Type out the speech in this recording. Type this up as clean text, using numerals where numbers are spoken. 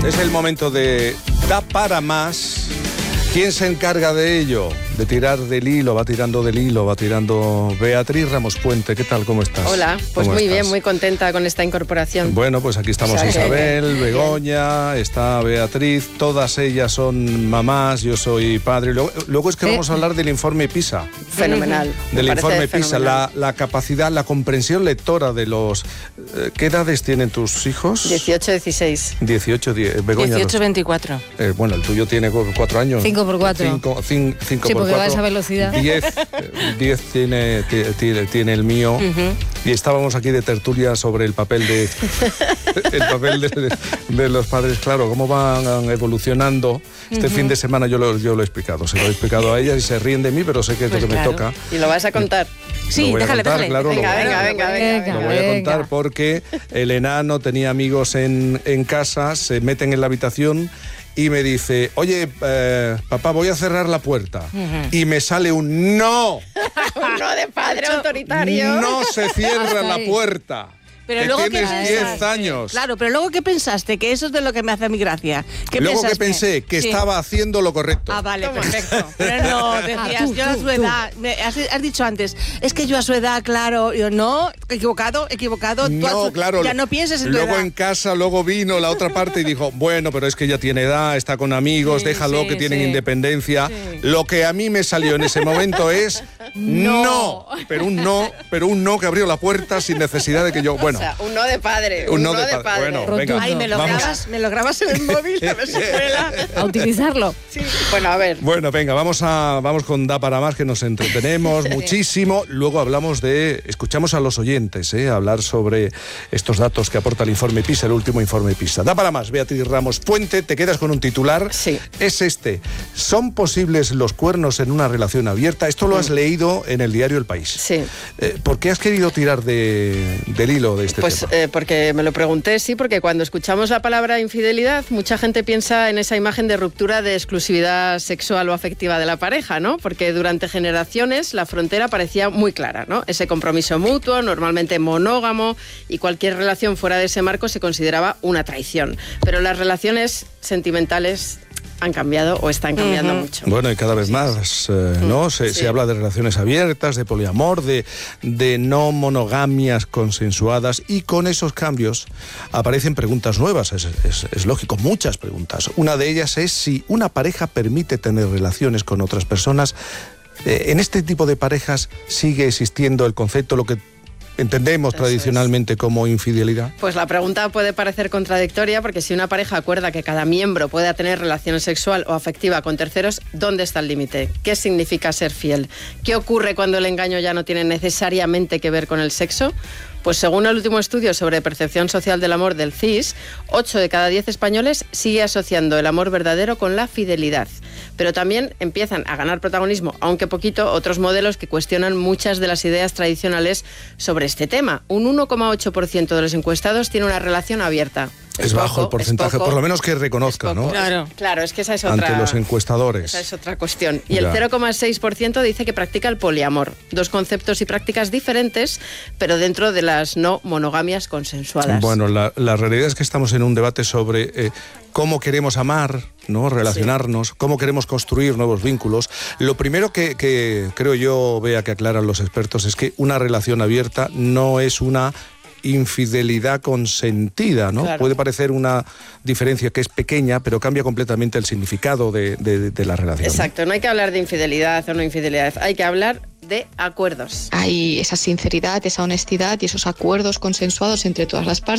Es el momento de Da para más. ¿Quién se encarga de ello? De tirar del hilo, va tirando del hilo, va tirando Beatriz Ramos Puente. ¿Qué tal? ¿Cómo estás? Hola, pues muy bien, muy contenta con esta incorporación. Bueno, pues aquí estamos Isabel, Begoña, está Beatriz, todas ellas son mamás, yo soy padre. Luego es que vamos a hablar del informe PISA. Fenomenal. Del informe PISA, la capacidad, la comprensión lectora de los... ¿Qué edades tienen tus hijos? 18, 16. 18, Begoña. 18, 24. Bueno, el tuyo tiene 4 años. 5 por 4. 5 sí, por 4. porque va a esa velocidad. 10 tiene el mío. Y estábamos aquí de tertulia sobre el papel de los padres. Claro, cómo van evolucionando. Este fin de semana yo lo he explicado. Se lo he explicado a ellas y se ríen de mí, pero sé que es lo que me toca. ¿Y lo vas a contar? Sí, déjale. Claro, Venga. Lo voy a contar porque el enano tenía amigos en casa, se meten en la habitación y me dice, oye, papá, voy a cerrar la puerta. Y me sale un no. Un no de padre autoritario. No se cierra la puerta. Pero que luego tienes 10 años. Claro, pero luego ¿qué pensaste? Que eso es de lo que me hace a mi gracia. Luego que pensé que estaba haciendo lo correcto. Ah, vale, perfecto. Pero no, decías, yo a su edad, has dicho antes, es que yo a su edad, claro, yo no, equivocado. No, claro. Ya no pienses en tu edad. Luego en casa, luego vino la otra parte y dijo, bueno, pero es que ya tiene edad, está con amigos, déjalo que tienen independencia. Sí. Lo que a mí me salió en ese momento es no. Pero un no que abrió la puerta sin necesidad de que yo... Bueno, o sea, un no de padre. Un no de padre. Bueno, venga. Ay, me lo grabas en el móvil, a ver si cuela. A utilizarlo. Sí. Bueno, a ver. Bueno, venga, vamos con Da para más, que nos entretenemos muchísimo. Luego escuchamos a los oyentes, hablar sobre estos datos que aporta el informe PISA, el último informe PISA. Da para más, Beatriz Ramos Puente, te quedas con un titular. Sí. Es este. ¿Son posibles los cuernos en una relación abierta? Esto lo has leído en el diario El País. Sí. ¿Por qué has querido tirar del hilo de este tema? Porque me lo pregunté, sí, porque cuando escuchamos la palabra infidelidad, mucha gente piensa en esa imagen de ruptura de exclusividad sexual o afectiva de la pareja, ¿no? Porque durante generaciones la frontera parecía muy clara, ¿no? Ese compromiso mutuo, normalmente monógamo, y cualquier relación fuera de ese marco se consideraba una traición. Pero las relaciones sentimentales han cambiado o están cambiando mucho. Bueno, y cada vez más, ¿no? Se habla de relaciones abiertas, de poliamor, de no monogamias consensuadas, y con esos cambios aparecen preguntas nuevas, es lógico, muchas preguntas. Una de ellas es si una pareja permite tener relaciones con otras personas. En este tipo de parejas sigue existiendo el concepto, lo que entendemos tradicionalmente como infidelidad. Pues la pregunta puede parecer contradictoria, porque si una pareja acuerda que cada miembro pueda tener relación sexual o afectiva con terceros, ¿dónde está el límite? ¿Qué significa ser fiel? ¿Qué ocurre cuando el engaño ya no tiene necesariamente que ver con el sexo? Pues según el último estudio sobre percepción social del amor del CIS, 8 de cada 10 españoles sigue asociando el amor verdadero con la fidelidad. Pero también empiezan a ganar protagonismo, aunque poquito, otros modelos que cuestionan muchas de las ideas tradicionales sobre este tema. Un 1,8% de los encuestados tiene una relación abierta. Es bajo el porcentaje, por lo menos que reconozca, ¿no? Claro, es que esa es otra... Ante los encuestadores. Esa es otra cuestión. Y el 0,6% dice que practica el poliamor. Dos conceptos y prácticas diferentes, pero dentro de las no monogamias consensuadas. Bueno, la realidad es que estamos en un debate sobre cómo queremos amar, ¿no? Relacionarnos, cómo queremos construir nuevos vínculos. Lo primero que creo yo, Bea, que aclaran los expertos, es que una relación abierta no es una infidelidad consentida, ¿no? Claro. Puede parecer una diferencia que es pequeña, pero cambia completamente el significado de la relación. Exacto, no hay que hablar de infidelidad o no infidelidad, hay que hablar de acuerdos. Hay esa sinceridad, esa honestidad y esos acuerdos consensuados entre todas las partes.